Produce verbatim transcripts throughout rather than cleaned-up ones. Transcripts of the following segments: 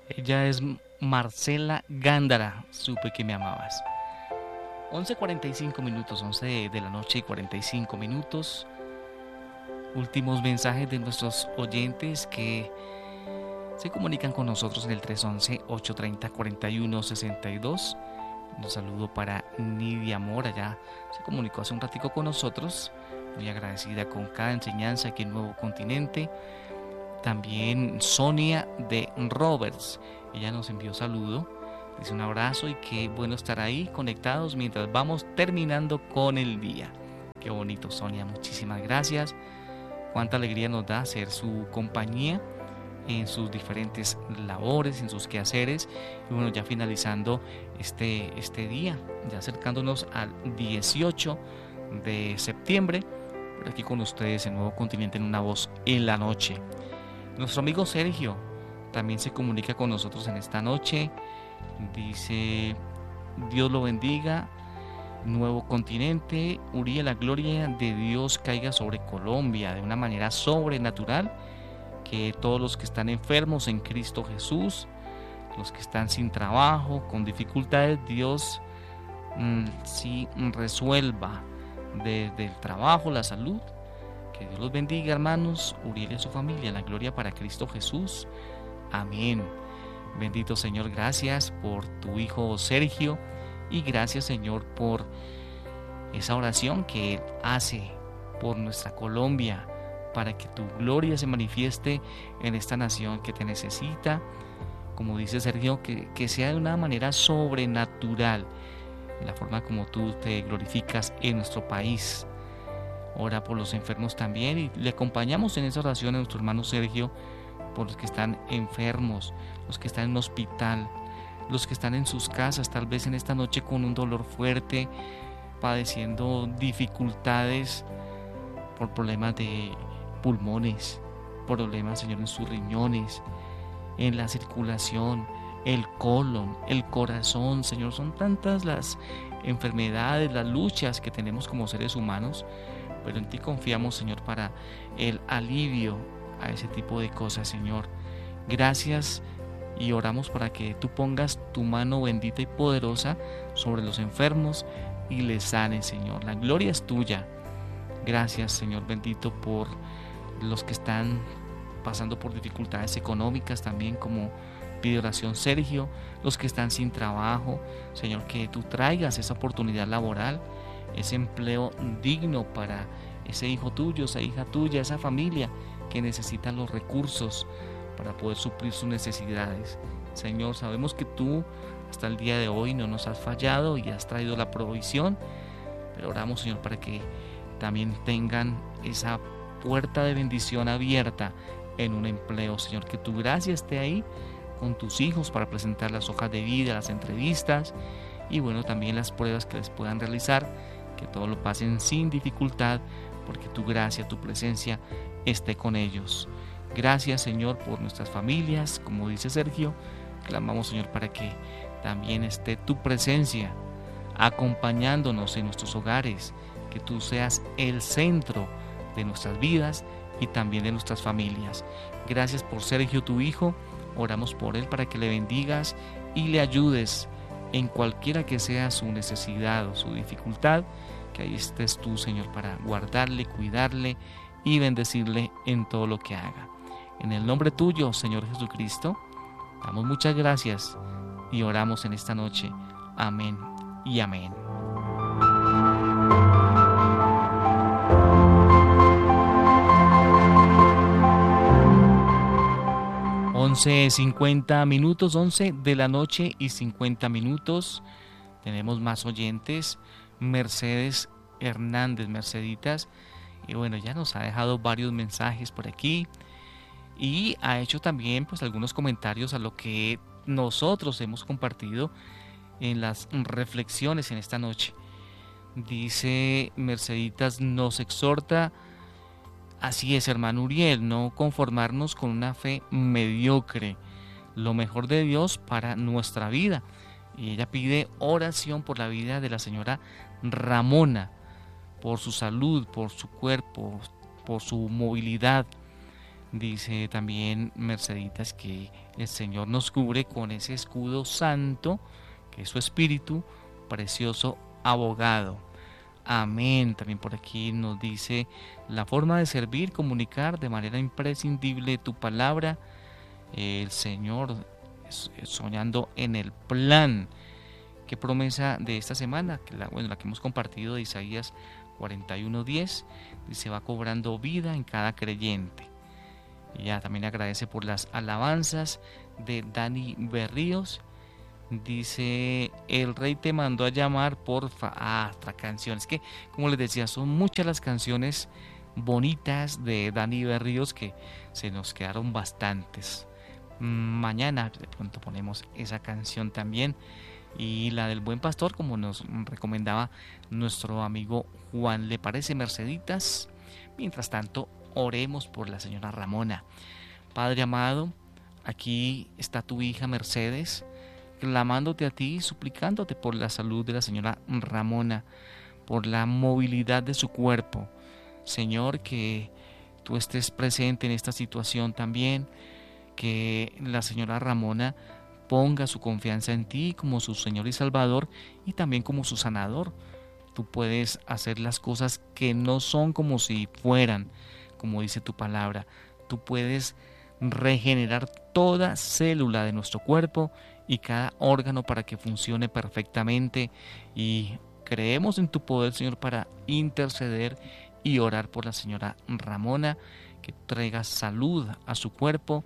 Ella es Marcela Gándara, supe que me amabas. once cuarenta y cinco minutos, once de, de la noche y cuarenta y cinco minutos. Últimos mensajes de nuestros oyentes que se comunican con nosotros en el tres once, ocho treinta, cuarenta y uno sesenta y dos. Un saludo para Nidia Mora, ya se comunicó hace un ratico con nosotros, muy agradecida con cada enseñanza aquí en Nuevo Continente. También Sonia de Roberts, ella nos envió saludo, dice un abrazo y qué bueno estar ahí conectados mientras vamos terminando con el día. Qué bonito, Sonia, muchísimas gracias. Cuánta alegría nos da ser su compañía en sus diferentes labores, en sus quehaceres. Y bueno, ya finalizando este, este día, ya acercándonos al dieciocho de septiembre, por aquí con ustedes en Nuevo Continente en una voz en la noche. Nuestro amigo Sergio también se comunica con nosotros en esta noche. Dice: Dios lo bendiga, Nuevo Continente. Uriel, la gloria de Dios caiga sobre Colombia de una manera sobrenatural. Que todos los que están enfermos en Cristo Jesús, los que están sin trabajo, con dificultades, Dios mmm, sí resuelva desde el trabajo, la salud. Que Dios los bendiga, hermanos. Uriel y su familia, la gloria para Cristo Jesús. Amén. Bendito Señor, gracias por tu hijo Sergio y gracias, Señor, por esa oración que él hace por nuestra Colombia, para que tu gloria se manifieste en esta nación que te necesita. Como dice Sergio, que, que sea de una manera sobrenatural, la forma como tú te glorificas en nuestro país. Ora por los enfermos también y le acompañamos en esa oración a nuestro hermano Sergio, por los que están enfermos, los que están en un hospital, los que están en sus casas, tal vez en esta noche con un dolor fuerte, padeciendo dificultades por problemas de pulmones, problemas, Señor, en sus riñones, en la circulación, el colon, el corazón, Señor. Son tantas las enfermedades, las luchas que tenemos como seres humanos, pero en ti confiamos, Señor, para el alivio a ese tipo de cosas, Señor. Gracias y oramos para que tú pongas tu mano bendita y poderosa sobre los enfermos y les sanes, Señor. La gloria es tuya. Gracias, Señor bendito, por los que están pasando por dificultades económicas también, como pide oración Sergio, los que están sin trabajo, Señor, que tú traigas esa oportunidad laboral, ese empleo digno para ese hijo tuyo, esa hija tuya, esa familia que necesita los recursos para poder suplir sus necesidades. Señor, sabemos que tú hasta el día de hoy no nos has fallado y has traído la provisión, pero oramos, Señor, para que también tengan esa puerta de bendición abierta en un empleo, Señor, que tu gracia esté ahí con tus hijos para presentar las hojas de vida, las entrevistas y bueno, también las pruebas que les puedan realizar, que todo lo pasen sin dificultad, porque tu gracia, tu presencia esté con ellos. Gracias, Señor, por nuestras familias, como dice Sergio, clamamos, Señor, para que también esté tu presencia acompañándonos en nuestros hogares, que tú seas el centro de nuestras vidas y también de nuestras familias. Gracias por Sergio, tu hijo. Oramos por él para que le bendigas y le ayudes en cualquiera que sea su necesidad o su dificultad, que ahí estés tú, Señor, para guardarle, cuidarle y bendecirle en todo lo que haga. En el nombre tuyo, Señor Jesucristo, damos muchas gracias y oramos en esta noche. Amén y amén. once cincuenta minutos, once de la noche y cincuenta minutos. Tenemos más oyentes. Mercedes Hernández, Merceditas, y bueno, ya nos ha dejado varios mensajes por aquí y ha hecho también pues algunos comentarios a lo que nosotros hemos compartido en las reflexiones en esta noche. Dice Merceditas, nos exhorta: así es, hermano Uriel, no conformarnos con una fe mediocre, lo mejor de Dios para nuestra vida. Y ella pide oración por la vida de la señora Ramona, por su salud, por su cuerpo, por su movilidad. Dice también Merceditas que el Señor nos cubre con ese escudo santo, que es su espíritu, precioso abogado. Amén. También por aquí nos dice la forma de servir, comunicar de manera imprescindible tu palabra. El Señor soñando en el plan. ¿Qué promesa de esta semana? Que la, bueno, la que hemos compartido de Isaías cuarenta y uno diez, dice va cobrando vida en cada creyente. Ella también agradece por las alabanzas de Dani Berríos. Dice, el rey te mandó a llamar, porfa. Ah, otra canción. Es que, como les decía, son muchas las canciones bonitas de Dani Berríos que se nos quedaron bastantes. Mañana de pronto ponemos esa canción también. Y la del Buen Pastor, como nos recomendaba nuestro amigo Juan. ¿Le parece, Merceditas? Mientras tanto, oremos por la señora Ramona. Padre amado, aquí está tu hija Mercedes, clamándote a ti, suplicándote por la salud de la señora Ramona, por la movilidad de su cuerpo. Señor, que tú estés presente en esta situación también, que la señora Ramona ponga su confianza en ti como su Señor y Salvador y también como su sanador. Tú puedes hacer las cosas que no son como si fueran, como dice tu palabra. Tú puedes regenerar toda célula de nuestro cuerpo y cada órgano para que funcione perfectamente, y creemos en tu poder, Señor, para interceder y orar por la señora Ramona, que traiga salud a su cuerpo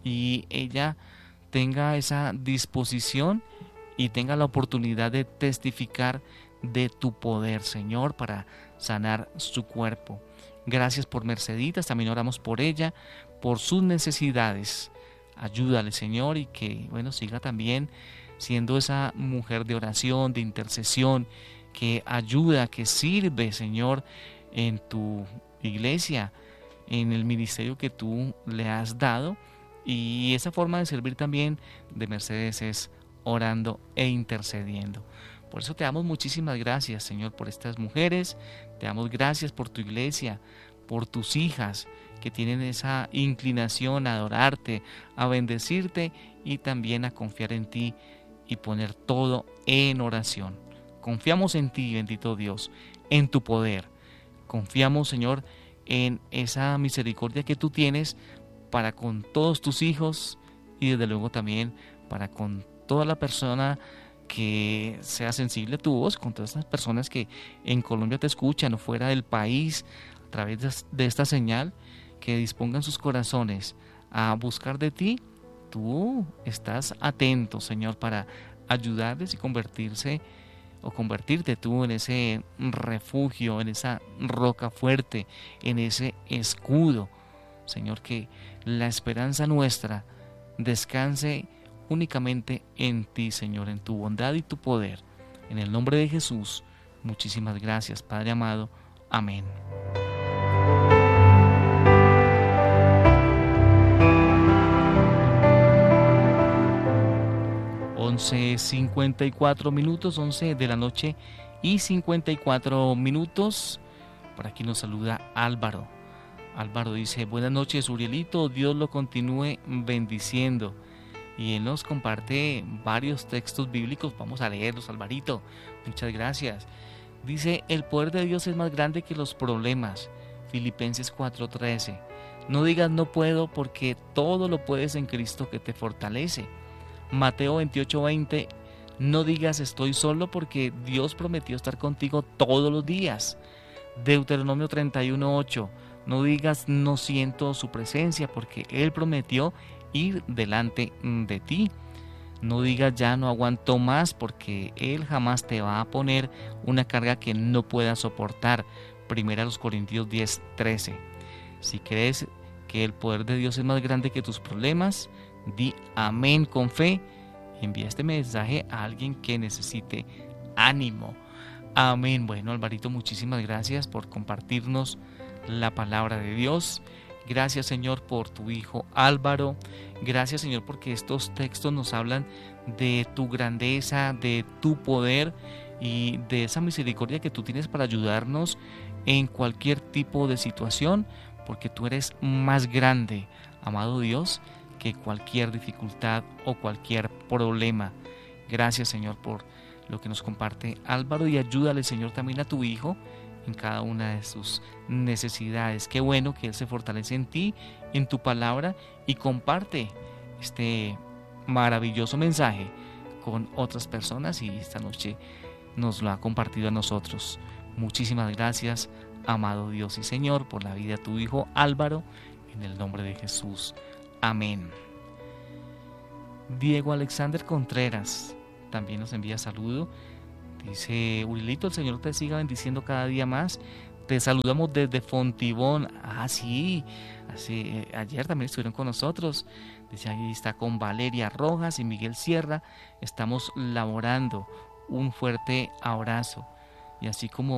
y ella tenga esa disposición y tenga la oportunidad de testificar de tu poder, Señor, para sanar su cuerpo. Gracias por Merceditas, también oramos por ella, por sus necesidades. Ayúdale, Señor, y que, bueno, siga también siendo esa mujer de oración, de intercesión, que ayuda, que sirve, Señor, en tu iglesia, en el ministerio que tú le has dado. Y esa forma de servir también de Mercedes es orando e intercediendo. Por eso te damos muchísimas gracias, Señor, por estas mujeres. Te damos gracias por tu iglesia, por tus hijas que tienen esa inclinación a adorarte, a bendecirte y también a confiar en ti y poner todo en oración. Confiamos en ti, bendito Dios, en tu poder. Confiamos, Señor, en esa misericordia que tú tienes para con todos tus hijos y desde luego también para con toda la persona que sea sensible a tu voz, con todas estas personas que en Colombia te escuchan o fuera del país a través de esta señal, que dispongan sus corazones a buscar de ti. Tú estás atento, Señor, para ayudarles y convertirse o convertirte tú en ese refugio, en esa roca fuerte, en ese escudo. Señor, que la esperanza nuestra descanse únicamente en ti, Señor, en tu bondad y tu poder. En el nombre de Jesús, muchísimas gracias, Padre amado. Amén. once cincuenta y cuatro minutos, once de la noche y cincuenta y cuatro minutos. Por aquí nos saluda Álvaro. Álvaro dice, buenas noches, Urielito, Dios lo continúe bendiciendo. Y él nos comparte varios textos bíblicos, vamos a leerlos, Alvarito, muchas gracias. Dice, el poder de Dios es más grande que los problemas, Filipenses cuatro trece. No digas no puedo, porque todo lo puedes en Cristo que te fortalece. Mateo veintiocho veinte, no digas estoy solo, porque Dios prometió estar contigo todos los días. Deuteronomio treinta y uno ocho, no digas no siento su presencia, porque Él prometió ir delante de ti. No digas ya no aguanto más, porque Él jamás te va a poner una carga que no puedas soportar. Primera los Corintios diez trece. Si crees que el poder de Dios es más grande que tus problemas, di amén con fe. Envía este mensaje a alguien que necesite ánimo. Amén. Bueno, Alvarito, muchísimas gracias por compartirnos la palabra de Dios. Gracias, Señor, por tu hijo Álvaro. Gracias, Señor, porque estos textos nos hablan de tu grandeza, de tu poder y de esa misericordia que tú tienes para ayudarnos en cualquier tipo de situación, porque tú eres más grande, amado Dios, que cualquier dificultad o cualquier problema. Gracias, Señor, por lo que nos comparte Álvaro, y ayúdale, Señor, también a tu hijo en cada una de sus necesidades. Qué bueno que él se fortalece en ti, en tu palabra, y comparte este maravilloso mensaje con otras personas, y esta noche nos lo ha compartido a nosotros. Muchísimas gracias, amado Dios y Señor, por la vida de tu hijo Álvaro, en el nombre de Jesús. Amén. Diego Alexander Contreras también nos envía saludo. Dice: Urilito, el Señor te siga bendiciendo cada día más. Te saludamos desde Fontibón. Ah, sí, así, eh, ayer también estuvieron con nosotros. Dice, ahí está con Valeria Rojas y Miguel Sierra. Estamos laborando. Un fuerte abrazo. Y así como